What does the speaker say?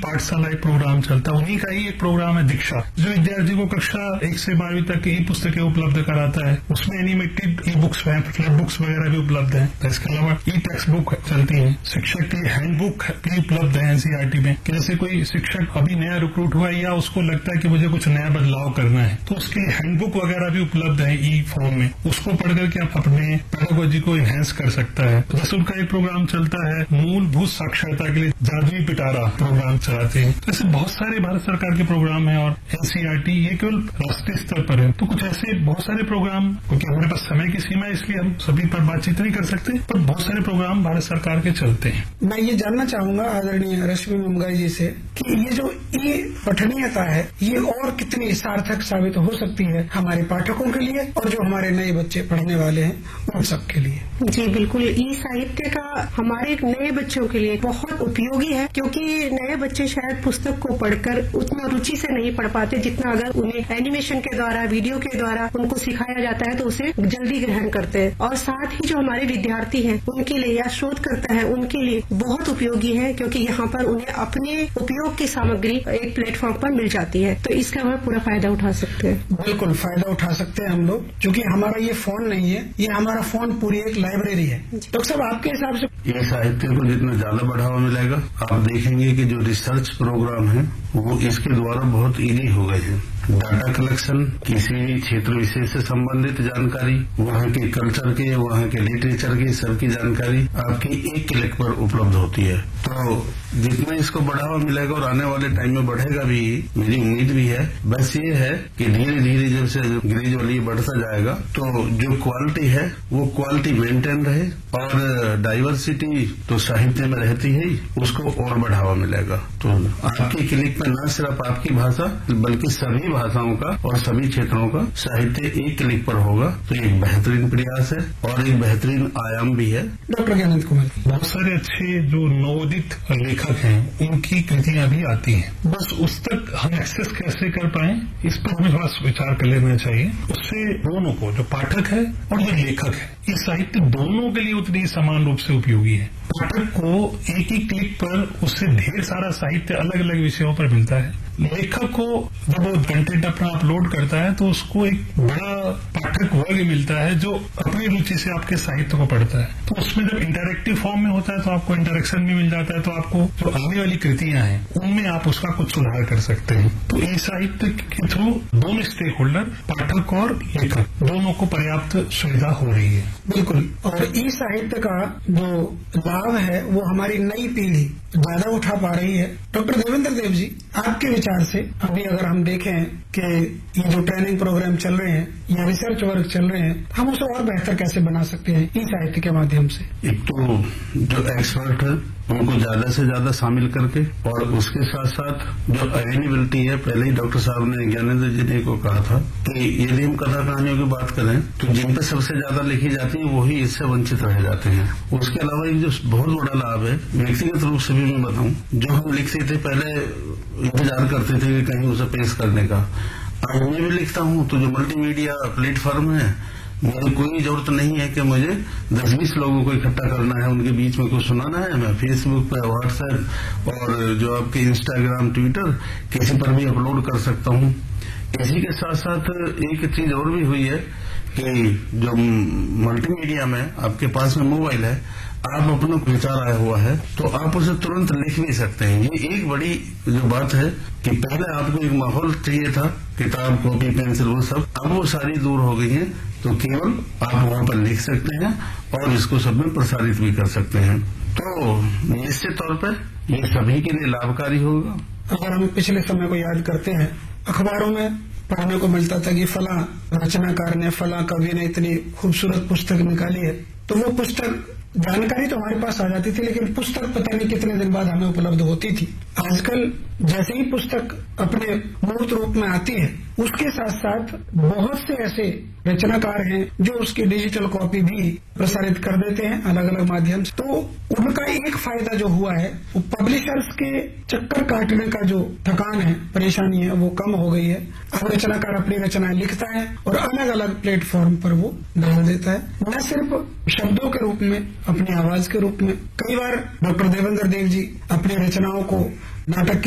पाठशाला एक प्रोग्राम चलता है, उन्हीं का ही एक प्रोग्राम है दीक्षा, जो विद्यार्थी को कक्षा 1 से 12वीं तक ई पुस्तकें उपलब्ध कराता है। उसमें एनिमेटेड ई बुक्स हैं, फ्लैट बुक्स वगैरह भी उपलब्ध हैं। तो इसके अलावा ई टेक्स्ट बुक चलती है, शिक्षक की हैंडबुक भी उपलब्ध है एनसीईआरटी में, कि जैसे कोई शिक्षक अभी नया रिक्रूट हुआ है या उसको लगता है कि मुझे कुछ नया बदलाव करना है, तो उसके लिए हैंडबुक वगैरह भी उपलब्ध है ई फॉर्म में। उसको पढ़ करके आप अपने पेडागोजी को एनहेंस कर सकता है। तो जैसे उनका एक प्रोग्राम चलता है मूलभूत साक्षरता के लिए जादुई पिटारा प्रोग्राम चलाते हैं। तो ऐसे बहुत सारे भारत सरकार के प्रोग्राम हैं और एनसीईआरटी ये केवल राष्ट्रीय स्तर पर है। तो कुछ ऐसे बहुत सारे प्रोग्राम, क्योंकि हमारे पास समय की सीमा है इसलिए हम सभी पर बातचीत नहीं कर सकते, पर बहुत सारे प्रोग्राम भारत सरकार के चलते हैं। मैं ये जानना चाहूंगा आदरणीय रश्मि मुमगाई जी से कि ये जो ई पठनीयता है ये और कितनी सार्थक साबित हो सकती है हमारे पाठकों के लिए और जो हमारे नए बच्चे पढ़ने वाले हैं उन सबके लिए। जी बिल्कुल, ई साहित्य का हमारे नए बच्चों के लिए बहुत उपयोगी है, क्योंकि नए बच्चे शायद पुस्तक को पढ़कर उतना रुचि से नहीं पढ़ पाते जितना अगर उन्हें एनिमेशन के द्वारा, वीडियो के द्वारा उनको सिखाया जाता है तो उसे जल्दी ग्रहण करते हैं। और साथ ही जो हमारे विद्यार्थी हैं उनके लिए या शोधकर्ता है उनके लिए बहुत उपयोगी है, क्योंकि यहाँ पर उन्हें अपने उपयोग की सामग्री एक प्लेटफॉर्म पर मिल जाती है, तो इसका वह पूरा फायदा उठा सकते हैं। बिल्कुल फायदा उठा सकते हैं हम लोग, क्योंकि हमारा ये फोन नहीं है, ये हमारा फोन पूरी एक लाइब्रेरी है। डॉक्टर साहब आपके हिसाब से ये साहित्य को जितना ज्यादा बढ़ावा मिलेगा, आप देखेंगे कि जो रिसर्च प्रोग्राम है वो इसके द्वारा बहुत इजी हो गए हैं। डाटा कलेक्शन, किसी भी क्षेत्र विशेष से संबंधित जानकारी, वहाँ के कल्चर के, वहाँ के लिटरेचर की सबकी जानकारी आपकी एक क्लिक पर उपलब्ध होती है। तो जितना इसको बढ़ावा मिलेगा और आने वाले टाइम में बढ़ेगा भी, मेरी उम्मीद भी है। बस ये है कि धीरे धीरे जब से ग्रेजुअली बढ़ता जाएगा तो जो क्वालिटी है वो क्वालिटी मेंटेन रहे और डाइवर्सिटी तो साहित्य में रहती है, उसको और बढ़ावा मिलेगा। तो आपके क्लिक पर न सिर्फ आपकी भाषा बल्कि सभी भाषाओं का और सभी क्षेत्रों का साहित्य एक क्लिक पर होगा। तो एक बेहतरीन प्रयास है और एक बेहतरीन आयाम भी है। डॉक्टर ज्ञानंद कुमार, बहुत सारे अच्छे जो नवोदित लेखक हैं उनकी कृतियां भी आती हैं, बस उस तक हम एक्सेस कैसे कर पाए इस पर हमें थोड़ा विचार कर लेना चाहिए। उससे दोनों को, जो पाठक है और जो लेखक है, ये साहित्य दोनों के लिए उतनी समान रूप से उपयोगी है। पाठक को एक ही क्लिक पर उससे ढेर सारा साहित्य अलग अलग विषयों पर मिलता है। लेखक को जब वो कंटेंट अपना अपलोड करता है तो उसको एक बड़ा पाठक वर्ग मिलता है जो अपनी रुचि से आपके साहित्य को पढ़ता है। तो उसमें जब इंटरैक्टिव फॉर्म में होता है तो आपको इंटरेक्शन भी मिल जाता है, तो आपको जो आने वाली कृतियां हैं उनमें आप उसका कुछ सुधार कर सकते हैं। तो ई साहित्य के थ्रू दोनों स्टेक होल्डर, पाठक और लेखक, दोनों को पर्याप्त सुविधा हो रही है। बिल्कुल, और ई साहित्य का जो लाभ है वो हमारी नई पीढ़ी ज्यादा उठा पा रही है। डॉक्टर देवेंद्र देव जी, आपके विचार से अभी अगर हम देखें कि ये जो ट्रेनिंग प्रोग्राम चल रहे हैं या रिसर्च वर्क चल रहे हैं, हम उसे और बेहतर कैसे बना सकते हैं ई साहित्य के माध्यम से? एक तो जो एक्सपर्ट है उनको ज्यादा से ज्यादा शामिल करके, और उसके साथ साथ जो अवेलेबिलिटी है, पहले ही डॉक्टर साहब ने, ज्ञानेंद्र जी ने को कहा था कि यदि हम कथा कहानियों की बात करें तो जिन पर सबसे ज्यादा लिखी जाती है वही इससे वंचित रह जाते हैं। उसके अलावा एक जो बहुत बड़ा लाभ है, व्यक्तिगत रूप से भी मैं बताऊं, जो हम लिखते थे पहले इंतजार करते थे कि कहीं उसे पेश करने का, आज मैं भी लिखता हूं तो जो मल्टीमीडिया प्लेटफॉर्म है, मुझे कोई जरूरत नहीं है कि मुझे 10-20 लोगों को इकट्ठा करना है, उनके बीच में कुछ सुनाना है। मैं फेसबुक पे, व्हाट्सएप और जो आपके इंस्टाग्राम, ट्विटर, किसी पर भी अपलोड कर सकता हूं। इसी के साथ साथ एक चीज और भी हुई है कि जो मल्टीमीडिया में आपके पास में मोबाइल है, आप अपना विचार आया हुआ है तो आप उसे तुरंत लिख भी सकते हैं। ये एक बड़ी जो बात है कि पहले आपको एक माहौल चाहिए था, किताब, कॉपी, पेंसिल, वो सब, अब वो सारी दूर हो गई है। तो केवल आप वहां पर लिख सकते हैं और इसको सब में प्रसारित भी कर सकते हैं। तो निश्चित तौर पर ये सभी के लिए लाभकारी होगा। अगर हम पिछले समय को याद करते हैं, अखबारों में पढ़ने को मिलता था कि फला रचनाकार ने, फला कवि ने इतनी खूबसूरत पुस्तक निकाली है, तो वो पुस्तक, जानकारी तो हमारे पास आ जाती थी, लेकिन पुस्तक पता नहीं कितने दिन बाद हमें उपलब्ध होती थी। आजकल जैसे ही पुस्तक अपने मूर्त रूप में आती है, उसके साथ साथ बहुत से ऐसे रचनाकार हैं जो उसकी डिजिटल कॉपी भी प्रसारित कर देते हैं अलग अलग माध्यम से। तो उनका एक फायदा जो हुआ है, वो पब्लिशर्स के चक्कर काटने का जो थकान है, परेशानी है, वो कम हो गई है। अब रचनाकार अपनी रचनाएं लिखता है और अलग अलग प्लेटफॉर्म पर वो डाल देता है, न सिर्फ शब्दों के रूप में, अपनी आवाज के रूप में। कई बार डॉक्टर देवेंद्र देव जी अपनी रचनाओं को नाटक